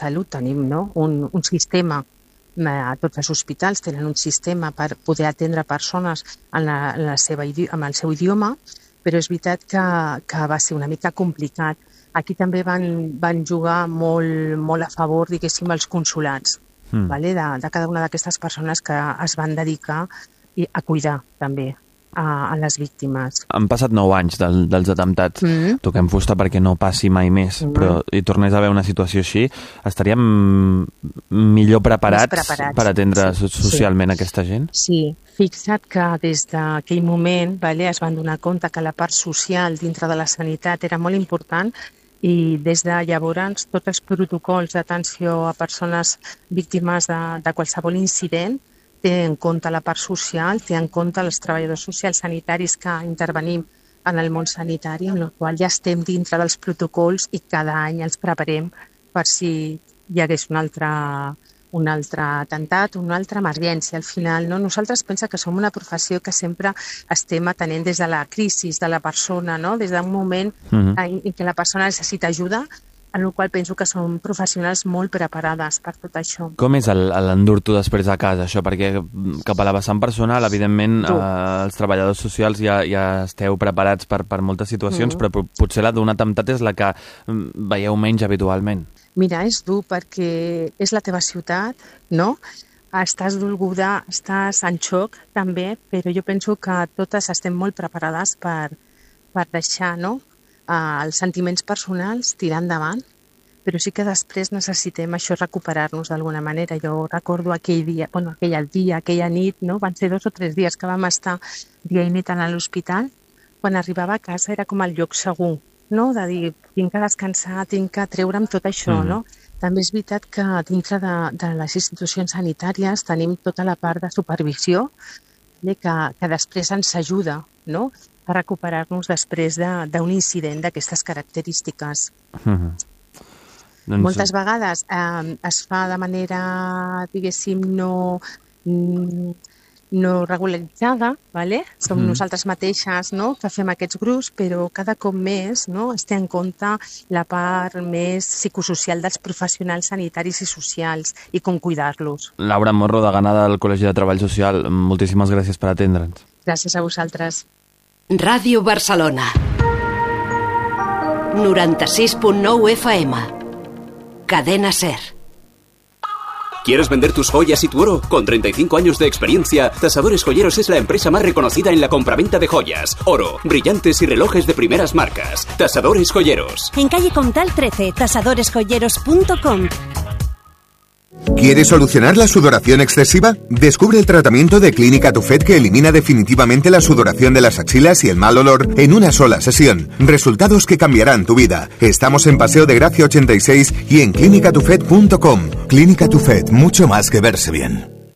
salut tenim, no? un sistema, a tots els hospitals tenen un sistema per poder atendre persones amb el seu idioma, però és veritat que va ser una mica complicat. Aquí també van jugar molt a favor, diguéssim, els consolats, vale? de cada una d'aquestes persones que es van dedicar a cuidar també a les víctimes. Han passat 9 anys dels atemptats. Toquem fusta perquè no passi mai més, però hi tornés a haver una situació així, estaríem millor preparats per atendre socialment aquesta gent? Sí, fixa't que des d'aquell moment es van donar compte que la part social dintre de la sanitat era molt important i des de llavors tots els protocols d'atenció a persones víctimes de qualsevol incident té en compte la part social, té en compte els treballadors socials sanitaris que intervenim en el món sanitari, en el qual ja estem dintre dels protocols i cada any els preparem per si hi hagués un altre atemptat, una altra emergència. Al final, no? Nosaltres pensa que som una professió que sempre estem atenent des de la crisi de la persona, no? Des d'un moment en què la persona necessita ajuda, en el qual penso que són professionals molt preparades per tot això. Com és l'endur-t'ho després a casa, això? Perquè cap a la vessant personal, evidentment, els treballadors socials ja esteu preparats per moltes situacions, però potser la d'un atemptat és la que veieu menys habitualment. Mira, és dur perquè és la teva ciutat, no? Estàs dolguda, estàs en xoc també, però jo penso que totes estem molt preparades per deixar, no? Els sentiments personals tirar endavant, però sí que després necessitem això recuperar-nos d'alguna manera. Jo recordo aquell dia, aquella nit, no? Van ser 2 o 3 dies que vam estar dia i nit a l'hospital. Quan arribava a casa era com el lloc segur, no? De dir, tinc que descansar, tinc que treure'm tot això, no? També és veritat que dintre de les institucions sanitàries tenim tota la part de supervisió que després ens ajuda, no?, a recuperar-nos després d'un incident d'aquestes característiques. Moltes vegades es fa de manera, diguéssim, no regularitzada, som nosaltres mateixes, no?, que fem aquests grups, però cada cop més, no?, es té en compte la part més psicosocial dels professionals sanitaris i socials i com cuidar-los. Laura Morro, degana del Col·legi de Treball Social, moltíssimes gràcies per atendre'ns. Gràcies a vosaltres. Ràdio Barcelona 96.9 FM Cadena SER. ¿Quieres vender tus joyas y tu oro? Con 35 años de experiencia, Tasadores Joyeros es la empresa más reconocida en la compraventa de joyas, oro, brillantes y relojes de primeras marcas. Tasadores Joyeros. En calle Comtal 13, tasadoresjoyeros.com. ¿Quieres solucionar la sudoración excesiva? Descubre el tratamiento de Clínica Tufet que elimina definitivamente la sudoración de las axilas y el mal olor en una sola sesión. Resultados que cambiarán tu vida. Estamos en Paseo de Gracia 86 y en clinicatufet.com. Clínica Tufet, mucho más que verse bien.